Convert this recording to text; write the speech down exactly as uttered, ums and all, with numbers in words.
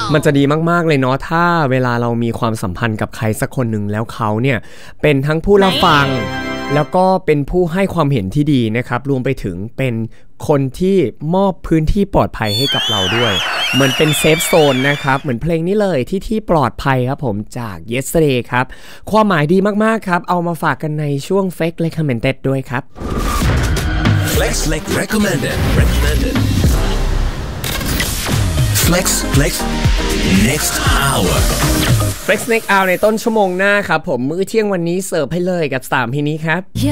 มันจะดีมากๆเลยเนาะถ้าเวลาเรามีความสัมพันธ์กับใครสักคนหนึ่งแล้วเขาเนี่ยเป็นทั้งผู้รับฟังแล้วก็เป็นผู้ให้ความเห็นที่ดีนะครับรวมไปถึงเป็นคนที่มอบพื้นที่ปลอดภัยให้กับเราด้วยเหมือนเป็นเซฟโซนนะครับเหมือนเพลงนี้เลยที่ที่ปลอดภัยครับผมจาก Yesterday ครับความหมายดีมากๆครับเอามาฝากกันในช่วง Flex Recommended ด้วยครับ Flex Flex Recommended Recommended Flex Flex Next Hour Flex Next Hour ในต้นชั่วโมงหน้าครับผมมื้อเที่ยงวันนี้เสิร์ฟให้เลยกับสามเพลงนี้ครับ